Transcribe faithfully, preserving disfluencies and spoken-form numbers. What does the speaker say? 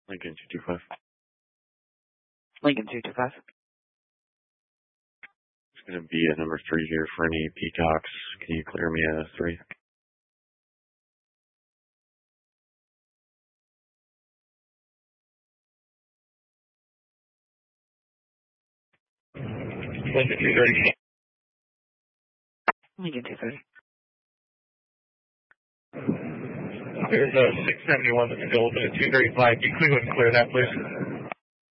Lincoln two two five. Lincoln two two five. It's going to be a number three here for any peacocks. Can you clear me a three? Lincoln two thirty. Lincoln two thirty. There's a six seventy-one that's still open at two thirty-five. Can you go ahead and clear that, please?